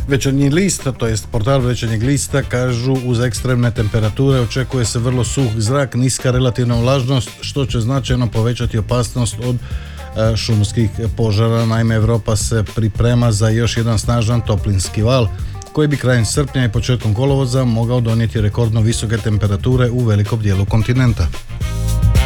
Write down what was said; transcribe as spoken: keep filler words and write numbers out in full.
Večernji list, to jest portal Večernjeg lista, kažu uz ekstremne temperature očekuje se vrlo suh zrak, niska relativna vlažnost, što će značajno povećati opasnost od e, šumskih požara. Naime, Europa se priprema za još jedan snažan toplinski val koji bi krajem srpnja i početkom kolovoza mogao donijeti rekordno visoke temperature u velikom dijelu kontinenta.